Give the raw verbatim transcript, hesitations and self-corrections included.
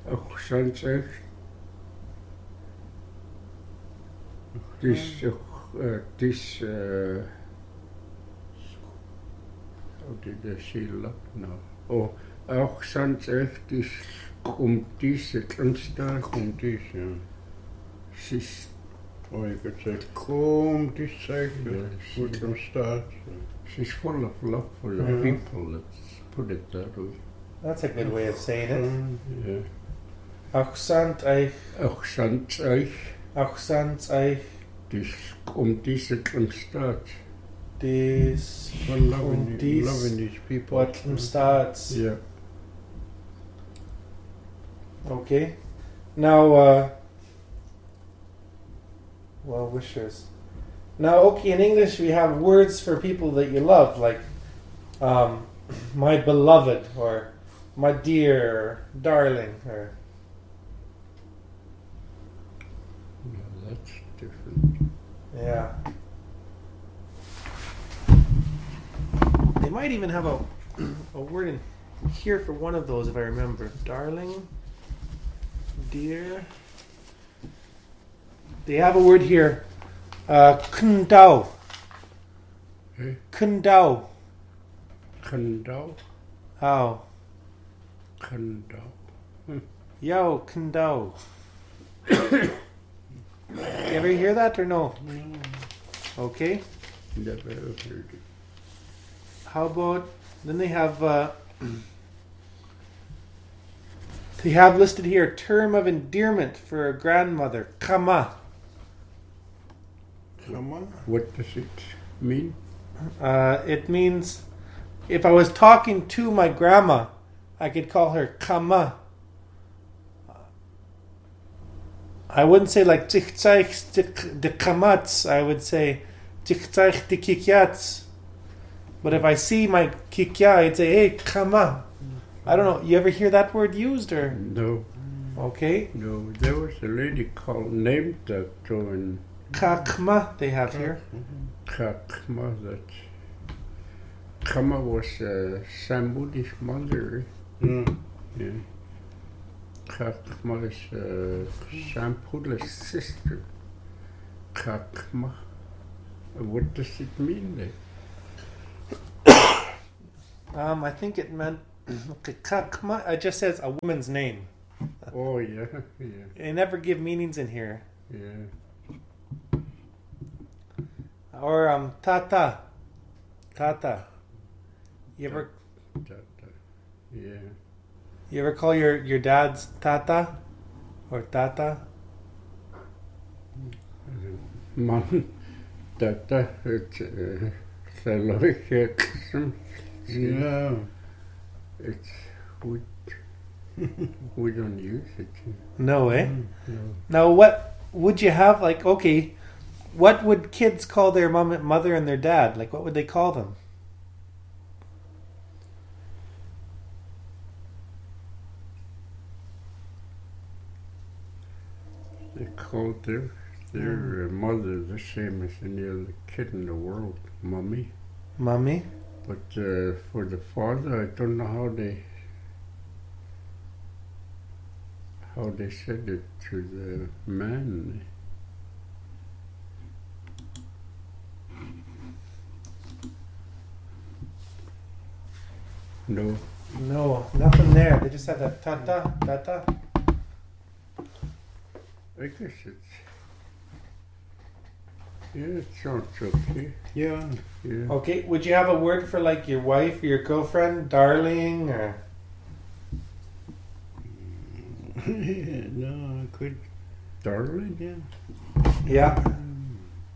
Oxant echt. This, uh, this, uh, how did I say that now? Oh, Oxant echt is om deze ontstaan. Komt die, ja. She's, Or you could say, kom die cycle, Yeah, put she- them start. she's full of love for the Mhm. people, let's put it that way. That's a good way of saying it. Mm. Yeah. Achsant eich, Oxant echt, achsant eich, dus om deze ontstaan. dis, Well, loving, Und the- dies- loving these people. what starts. Ja. Okay. Now, uh, well wishers. Now, okay, in English we have words for people that you love, like um, my beloved, or my dear, or darling, or Yeah, that's different. yeah. They might even have a a word in here for one of those, if I remember. Darling, dear. They have a word here. Uh, kundao. Eh? Kundao. Kandau, Oh. Kandau. Yo, kundao. You ever hear that or no? Okay. Never heard it. How about then they have uh, they have listed here term of endearment for a grandmother. Kama. Come on. What does it mean? Uh, it means if I was talking to my grandma, I could call her Kama. I wouldn't say like Tichtzaich de Kamats. I would say Tichtzaich de Kikyats. But if I see my Kikya, I'd say, hey, Kama. I don't know. You ever hear that word used or? No, Okay. no. There was a lady called named that too in Kakma they have here. Kakma. That Kama was uh, somebody's mother. Mm. Yeah. Kakma is uh, Sampule's sister. Kakma. What does it mean then? Um, I think it meant Kakma. It just says a woman's name. Oh yeah, yeah, They never give meanings in here. yeah. Or um, Tata. Tata. You ever That, uh, yeah. you ever call your, your dad's Tata? Or Tata? Man, that that it's uh, Saloric. Yeah. It's we we don't use it. No, eh? No. Now, what would you have? Like, okay, what would kids call their mom, mother and their dad? Like, what would they call them? They called their their uh, mother the same as any other kid in the world, mommy. Mommy? But uh, for the father, I don't know how they how they said it to the man. No, No, nothing there. They just had that Tata, Tata. I guess it's yeah, it sounds okay. Yeah. Yeah. Okay, would you have a word for like your wife or your girlfriend, darling, or No, I could. Darling, Yeah. yeah?